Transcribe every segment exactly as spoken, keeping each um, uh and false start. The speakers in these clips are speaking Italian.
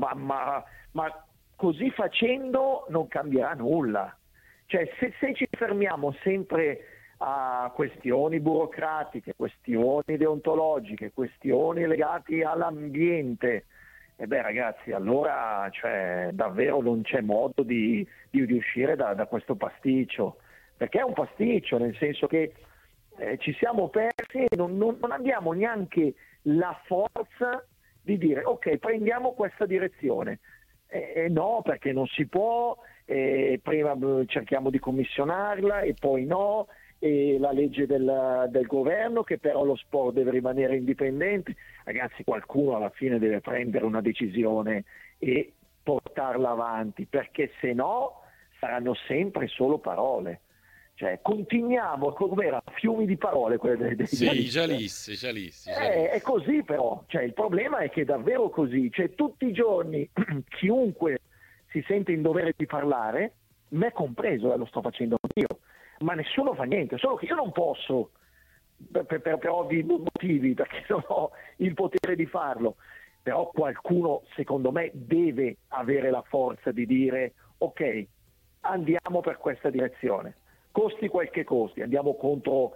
ma, ma, ma così facendo non cambierà nulla. Cioè se, se ci fermiamo sempre a questioni burocratiche, questioni deontologiche, questioni legate all'ambiente, e beh ragazzi, allora cioè, davvero non c'è modo di, di, di uscire da, da questo pasticcio, perché è un pasticcio, nel senso che eh, ci siamo persi e non, non, non abbiamo neanche la forza di dire ok, prendiamo questa direzione. Eh, eh, no, perché non si può, eh, prima cerchiamo di commissionarla e poi no, e la legge del, del governo che però lo sport deve rimanere indipendente. Ragazzi, qualcuno alla fine deve prendere una decisione e portarla avanti, perché se no saranno sempre solo parole. Cioè continuiamo come era, fiumi di parole quelle dei, dei Sì, giallissi, giallissi, eh, è giallissi. così però, cioè, il problema è che è davvero così, cioè, tutti i giorni chiunque si sente in dovere di parlare, me compreso, eh, lo sto facendo io, ma nessuno fa niente, solo che io non posso, per, per, per ovvi motivi, perché non ho il potere di farlo, però qualcuno secondo me deve avere la forza di dire ok, andiamo per questa direzione, costi quel che costi, andiamo contro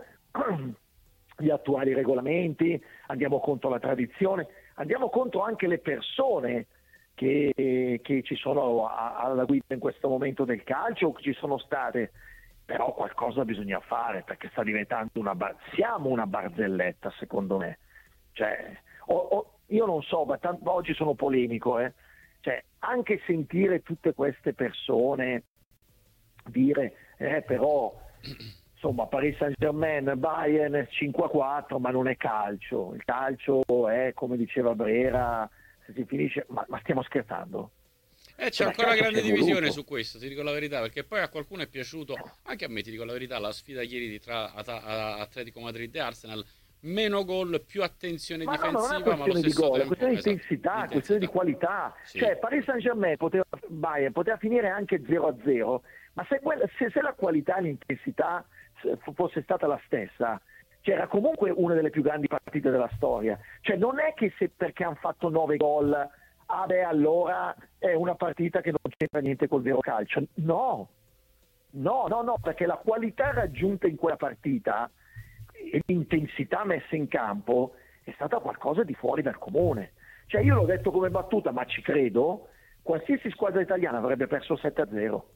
gli attuali regolamenti, andiamo contro la tradizione, andiamo contro anche le persone che, che ci sono a- alla guida in questo momento del calcio o che ci sono state, però qualcosa bisogna fare perché sta diventando una bar- siamo una barzelletta secondo me, cioè, o- o- io non so, ma tanto, oggi sono polemico, eh? Cioè, anche sentire tutte queste persone dire eh, però insomma Paris Saint-Germain, Bayern cinque a quattro, ma non è calcio, il calcio è come diceva Brera, se si finisce, ma, ma stiamo scherzando? E c'è Cioè, ma il ancora calcio ci grande è divisione voluto. su questo, ti dico la verità, perché poi a qualcuno è piaciuto, anche a me ti dico la verità, la sfida ieri di tra Ata- a- Atletico Madrid e Arsenal, meno gol, più attenzione Ma no, ma non è difensiva, ma allo questione di stesso gol, è tempo, questione di esatto, intensità, è questione di l'intensità. qualità. Sì, Cioè Paris Saint-Germain poteva, Bayern, poteva finire anche zero a zero, ma se, quella- se- se la qualità e l'intensità se fosse stata la stessa, c'era comunque una delle più grandi partite della storia. Cioè non è che se perché hanno fatto nove gol, ah beh allora è una partita che non c'entra niente col vero calcio. No, no, no, no, perché la qualità raggiunta in quella partita e l'intensità messa in campo è stata qualcosa di fuori dal comune. Cioè io l'ho detto come battuta, ma ci credo, qualsiasi squadra italiana avrebbe perso sette a zero.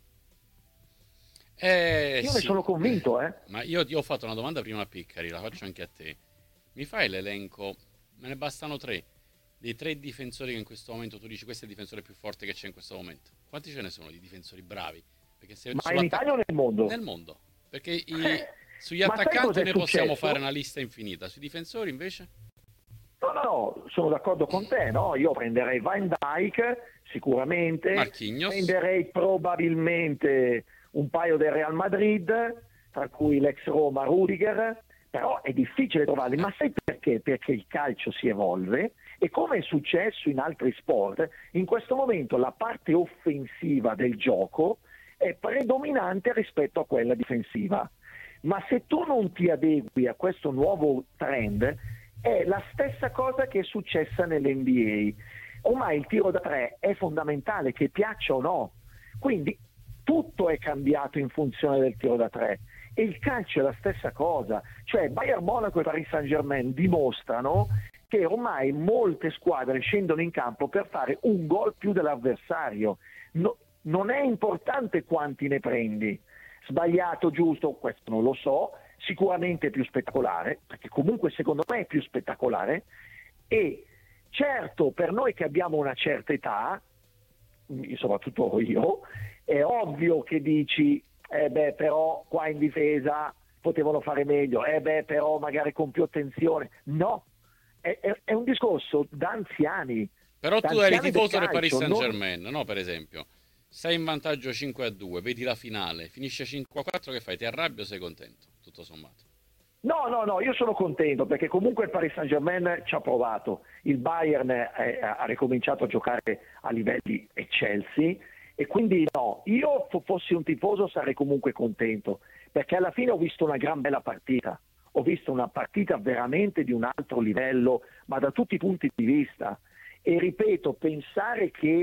eh Io ne sì, sono convinto, eh. ma io ti ho fatto una domanda prima a Piccari, la faccio anche a te. Mi fai l'elenco, me ne bastano tre, dei tre difensori che in questo momento tu dici questo è il difensore più forte che c'è in questo momento. Quanti ce ne sono di difensori bravi? Perché se Ma in sull'attacco Italia o nel nel mondo? mondo, perché i- Eh, sugli ma sai attaccanti cos'è ne possiamo fare successo? una lista infinita, sui difensori invece? No, no, no, sono d'accordo con te, no? Io prenderei Van Dijk sicuramente, Marquinhos, prenderei probabilmente un paio del Real Madrid, tra cui l'ex Roma Rudiger, però è difficile trovarli, eh, ma sai perché? Perché il calcio si evolve e come è successo in altri sport, in questo momento la parte offensiva del gioco è predominante rispetto a quella difensiva. Ma se tu non ti adegui a questo nuovo trend, è la stessa cosa che è successa nell'N B A. Ormai il tiro da tre è fondamentale, che piaccia o no. Quindi tutto è cambiato in funzione del tiro da tre. E il calcio è la stessa cosa. Cioè Bayern Monaco e Paris Saint-Germain dimostrano che ormai molte squadre scendono in campo per fare un gol più dell'avversario. No- non è importante quanti ne prendi. Sbagliato, giusto, questo non lo so, sicuramente è più spettacolare, perché comunque secondo me è più spettacolare, e certo per noi che abbiamo una certa età, soprattutto io, è ovvio che dici, eh beh però qua in difesa potevano fare meglio, eh beh però magari con più attenzione. No, è, è, è un discorso da anziani, però da tu eri anziani del tifoso del Paris calcio, non... Saint-Germain, no? Per esempio, sei in vantaggio cinque a due, vedi la finale, finisce cinque a quattro, che fai? Ti arrabbi o sei contento? Tutto sommato. No, no, no, io sono contento perché comunque il Paris Saint-Germain ci ha provato, il Bayern è- ha ricominciato a giocare a livelli eccelsi e quindi no, io fo- fossi un tifoso sarei comunque contento perché alla fine ho visto una gran bella partita, ho visto una partita veramente di un altro livello, ma da tutti i punti di vista. E ripeto, pensare che